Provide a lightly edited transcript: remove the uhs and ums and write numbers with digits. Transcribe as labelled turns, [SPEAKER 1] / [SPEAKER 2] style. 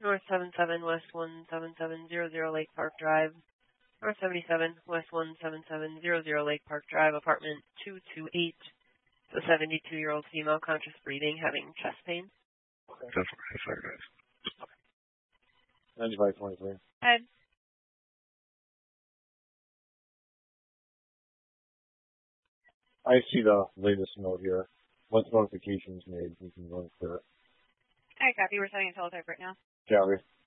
[SPEAKER 1] North 77, West 17700 Lake Park Drive. North 77, West 17700 Lake Park Drive, apartment 228. A 72-year-old female, conscious breathing, having chest pain.
[SPEAKER 2] Okay. Sorry, guys. Okay. 9523.
[SPEAKER 1] Ed.
[SPEAKER 2] I see the latest note here. Once notifications made, we can run for it.
[SPEAKER 1] All right, copy. We're setting a teletype right now.
[SPEAKER 2] Copy.